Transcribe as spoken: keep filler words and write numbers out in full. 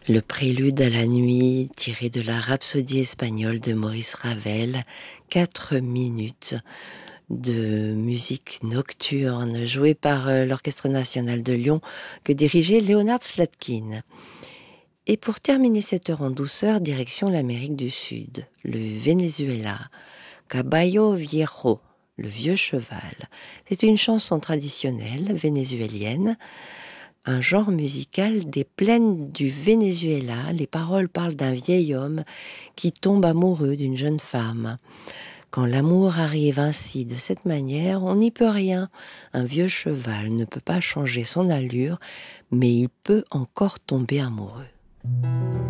Le prélude à la nuit, tiré de la Rhapsodie espagnole de Maurice Ravel, quatre minutes de musique nocturne jouée par euh, l'Orchestre national de Lyon que dirigeait Leonard Slatkin. Et pour terminer cette heure en douceur, direction l'Amérique du Sud, le Venezuela, Caballo Viejo, le vieux cheval. C'est une chanson traditionnelle vénézuélienne, un genre musical des plaines du Venezuela. Les paroles parlent d'un vieil homme qui tombe amoureux d'une jeune femme. Quand l'amour arrive ainsi, de cette manière, on n'y peut rien. Un vieux cheval ne peut pas changer son allure, mais il peut encore tomber amoureux.